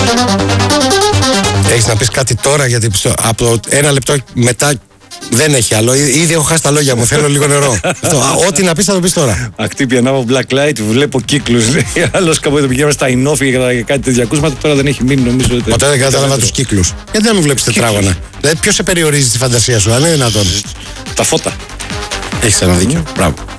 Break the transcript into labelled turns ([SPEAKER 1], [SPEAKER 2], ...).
[SPEAKER 1] Έχεις να πεις κάτι τώρα, γιατί από ένα λεπτό μετά δεν έχει άλλο. Ήδη έχω χάσει τα λόγια μου. Θέλω λίγο νερό. Ό,τι να πεις θα το πεις τώρα.
[SPEAKER 2] Ακτύπη ανάβω black light, βλέπω κύκλους. Άλλος κάποτε πηγαίναμε στα Ινόφη για κάτι τέτοια ακούσματα, τώρα δεν έχει μείνει νομίζω.
[SPEAKER 1] Ποτέ δεν κατάλαβα τους κύκλους. Γιατί να μην βλέπεις τετράγωνα? Δηλαδή ποιος σε περιορίζει τη φαντασία σου, αν είναι δυνατόν?
[SPEAKER 2] Τα φώτα.
[SPEAKER 1] Έχεις ένα δίκιο. Μπράβο.